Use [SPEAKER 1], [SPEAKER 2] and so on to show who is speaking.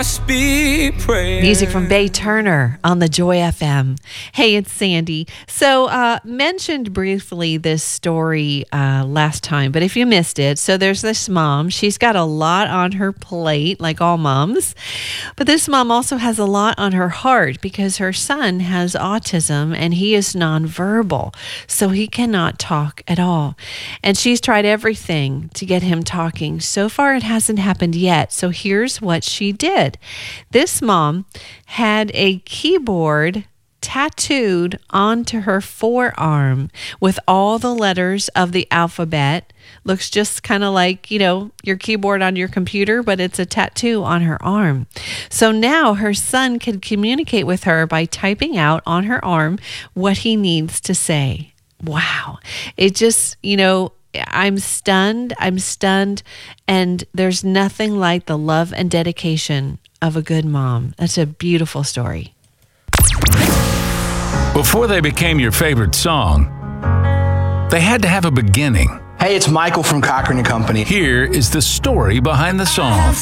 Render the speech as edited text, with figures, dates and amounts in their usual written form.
[SPEAKER 1] Music from Bay Turner on the Joy FM. Hey, it's Sandy. So, mentioned briefly this story last time, but if you missed it, so there's this mom. She's got a lot on her plate, like all moms. But this mom also has a lot on her heart because her son has autism and he is nonverbal, so he cannot talk at all. And she's tried everything to get him talking. So far, it hasn't happened yet. So here's what she did. This mom had a keyboard tattooed onto her forearm with all the letters of the alphabet. Looks just kind of like, your keyboard on your computer, but it's a tattoo on her arm. So now her son can communicate with her by typing out on her arm what he needs to say. Wow. It just, I'm stunned. And there's nothing like the love and dedication of a good mom. That's a beautiful story.
[SPEAKER 2] Before they became your favorite song, they had to have a beginning.
[SPEAKER 3] Hey, it's Michael from Cochran & Company.
[SPEAKER 2] Here is the story behind the song.